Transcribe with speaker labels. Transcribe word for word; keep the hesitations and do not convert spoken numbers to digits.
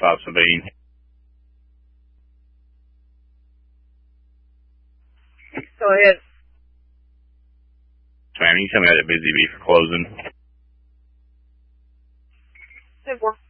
Speaker 1: five Sabine.
Speaker 2: Go ahead.
Speaker 1: Man, you tell me that busy bee for closing.
Speaker 2: Hey, four.